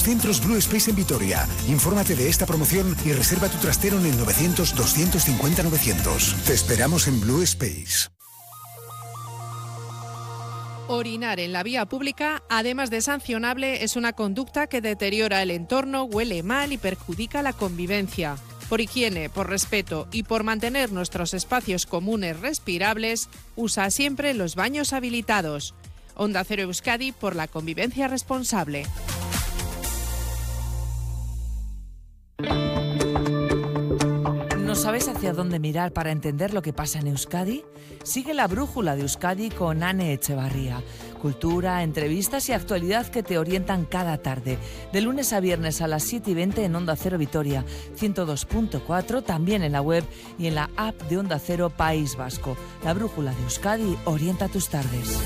centros Blue Space en Vitoria. Infórmate de esta promoción y reserva tu trastero en el 900-250-900. Te esperamos en Blue Space. Orinar en la vía pública, además de sancionable, es una conducta que deteriora el entorno, huele mal y perjudica la convivencia. Por higiene, por respeto y por mantener nuestros espacios comunes respirables, usa siempre los baños habilitados. Onda Cero Euskadi por la convivencia responsable. ¿No sabes hacia dónde mirar para entender lo que pasa en Euskadi? Sigue la brújula de Euskadi con Ane Echevarría. Cultura, entrevistas y actualidad que te orientan cada tarde. De lunes a viernes a las 7:20 en Onda Cero Vitoria, 102.4, también en la web y en la app de Onda Cero País Vasco. La brújula de Euskadi orienta tus tardes.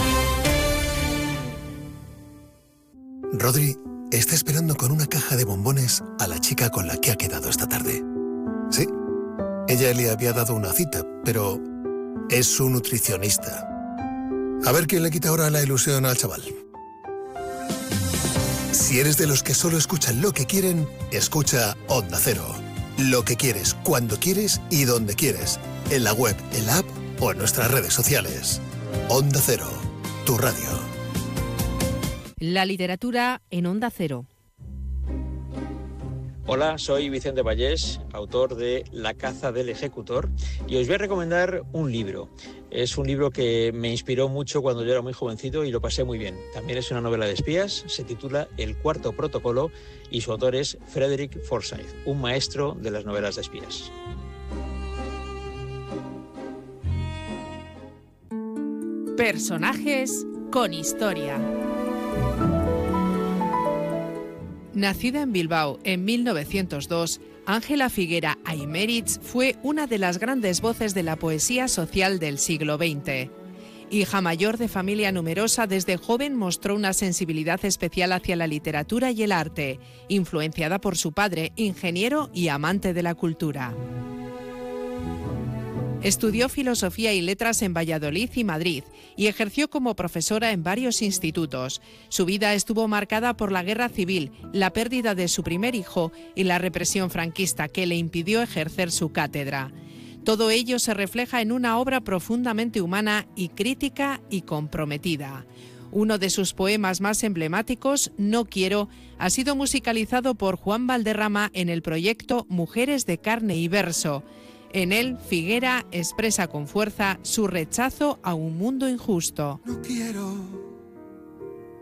Rodri está esperando con una caja de bombones a la chica con la que ha quedado esta tarde. Sí, ella le había dado una cita, pero es su nutricionista. A ver quién le quita ahora la ilusión al chaval. Si eres de los que solo escuchan lo que quieren, escucha Onda Cero. Lo que quieres, cuando quieres y donde quieres. En la web, en la app o en nuestras redes sociales. Onda Cero, tu radio. La literatura en Onda Cero. Hola, soy Vicente Vallés, autor de La caza del ejecutor, y os voy a recomendar un libro. Es un libro que me inspiró mucho cuando yo era muy jovencito y lo pasé muy bien. También es una novela de espías, se titula El cuarto protocolo y su autor es Frederick Forsyth, un maestro de las novelas de espías. Personajes con historia. Nacida en Bilbao en 1902, Ángela Figuera Aymerich fue una de las grandes voces de la poesía social del siglo XX. Hija mayor de familia numerosa, desde joven mostró una sensibilidad especial hacia la literatura y el arte, influenciada por su padre, ingeniero y amante de la cultura. Estudió Filosofía y Letras en Valladolid y Madrid y ejerció como profesora en varios institutos. Su vida estuvo marcada por la guerra civil, la pérdida de su primer hijo y la represión franquista que le impidió ejercer su cátedra. Todo ello se refleja en una obra profundamente humana y crítica y comprometida. Uno de sus poemas más emblemáticos, No quiero, ha sido musicalizado por Juan Valderrama en el proyecto Mujeres de carne y verso. En él, Figuera expresa con fuerza su rechazo a un mundo injusto. No quiero